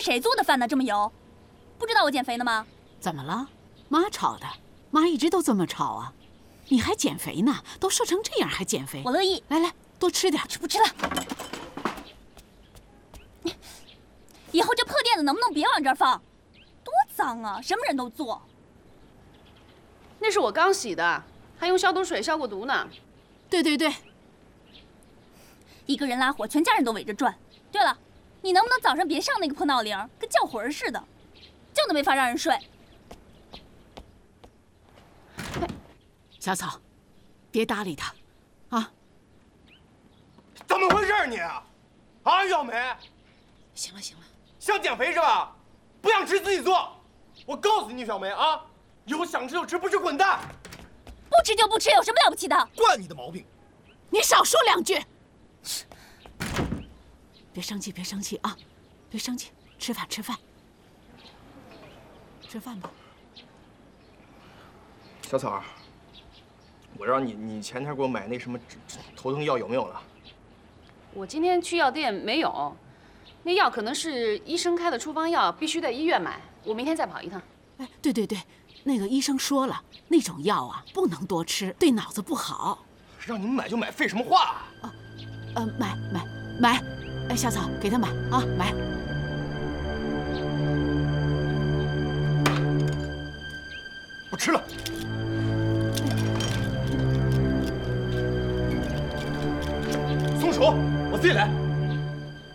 谁做的饭呢？这么油，不知道我减肥呢吗？ 怎么了？妈炒的，妈一直都这么炒啊。你还减肥呢？都瘦成这样还减肥？ 我乐意。 来来，多吃点。 吃不吃了？以后这破垫子能不能别往这儿放？多脏啊！什么人都做。 那是我刚洗的，还用消毒水消过毒呢。 对对对。 一个人拉火，全家人都围着转。对了，你能不能早上别上那个破闹铃，跟叫魂似的，觉都没法让人睡。 小草，别搭理他，啊！ 怎么回事你？啊，小梅。 行了行了， 想减肥是吧？不想吃自己做。我告诉你，小梅啊，以后想吃就吃，不吃滚蛋。 不吃就不吃，有什么了不起的？ 惯你的毛病。 你少说两句。别生气，别生气啊！别生气，吃饭吃饭。吃饭吧。 小草，我让你前天给我买那什么头疼药有没有了？ 我今天去药店没有，那药可能是医生开的处方药，必须在医院买。我明天再跑一趟。 哎，对对对，那个医生说了，那种药啊不能多吃，对脑子不好。 让你们买就买，废什么话啊？ 买，哎，小草给他买啊，买。 不吃了。松手，我自己来。